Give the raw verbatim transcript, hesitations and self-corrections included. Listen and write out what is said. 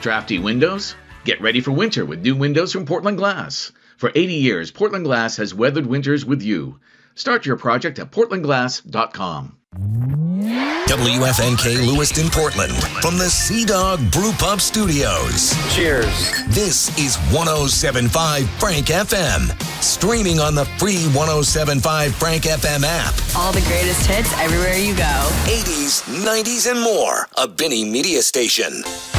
Drafty windows? Get ready for winter with new windows from Portland Glass. For eighty years, Portland Glass has weathered winters with you. Start your project at portland glass dot com. W F N K Lewiston, Portland, from the Sea Dog Brew Pub Studios. Cheers. This is one oh seven point five Frank F M, streaming on the free one oh seven point five Frank F M app. All the greatest hits everywhere you go. eighties, nineties, and more. A Binny Media Station.